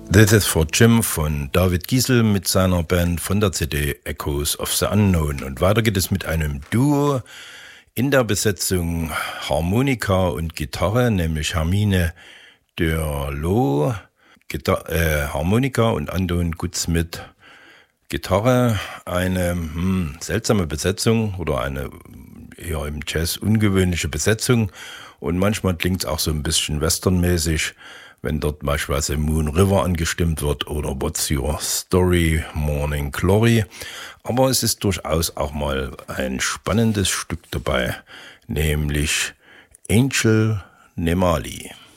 This is for Jim von David Giesel mit seiner Band von der CD Echoes of the Unknown. Und weiter geht es mit einem Duo in der Besetzung Harmonika und Gitarre, nämlich Hermine Dörlo, Harmonika und Anton Gutzmidt Gitarre. Eine seltsame Besetzung oder eine eher im Jazz ungewöhnliche Besetzung. Und manchmal klingt es auch so ein bisschen westernmäßig, wenn dort beispielsweise Moon River angestimmt wird oder What's Your Story, Morning Glory. Aber es ist durchaus auch mal ein spannendes Stück dabei, nämlich Angel Nemali.